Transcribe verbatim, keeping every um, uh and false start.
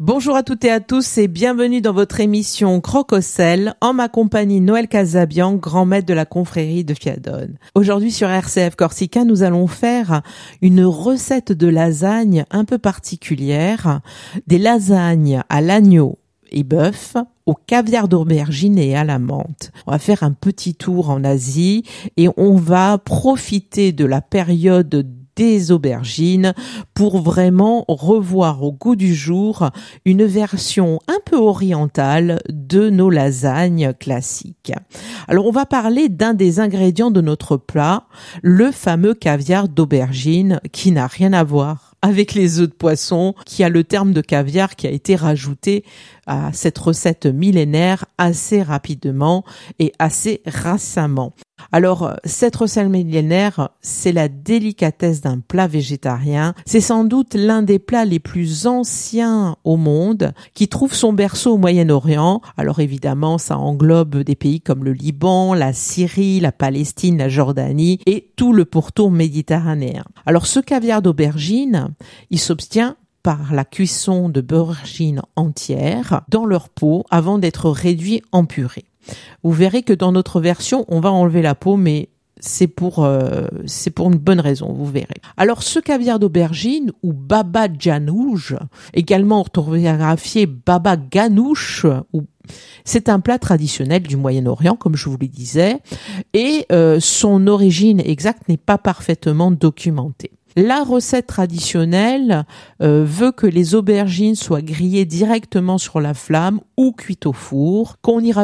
Bonjour à toutes et à tous et bienvenue dans votre émission Croque au sel en ma compagnie Noël Casabian, grand maître de la confrérie de Fiadone. Aujourd'hui sur R C F Corsica, nous allons faire une recette de lasagne un peu particulière, des lasagnes à l'agneau et bœuf, au caviar d'aubergine et à la menthe. On va faire un petit tour en Asie et on va profiter de la période des aubergines pour vraiment revoir au goût du jour une version un peu orientale de nos lasagnes classiques. Alors on va parler d'un des ingrédients de notre plat, le fameux caviar d'aubergine qui n'a rien à voir avec les œufs de poisson, qui a le terme de caviar qui a été rajouté à cette recette millénaire assez rapidement et assez récemment. Alors, cette recette millénaire, c'est la délicatesse d'un plat végétarien. C'est sans doute l'un des plats les plus anciens au monde qui trouve son berceau au Moyen-Orient. Alors évidemment, ça englobe des pays comme le Liban, la Syrie, la Palestine, la Jordanie et tout le pourtour méditerranéen. Alors ce caviar d'aubergine, il s'obtient par la cuisson de aubergines entières dans leur peau avant d'être réduit en purée. Vous verrez que dans notre version, on va enlever la peau, mais c'est pour, euh, c'est pour une bonne raison, vous verrez. Alors, ce caviar d'aubergine, ou baba ganoush, également orthographié baba ganoush, ou c'est un plat traditionnel du Moyen-Orient, comme je vous le disais, et euh, son origine exacte n'est pas parfaitement documentée. La recette traditionnelle euh, veut que les aubergines soient grillées directement sur la flamme ou cuites au four, qu'on y rajoute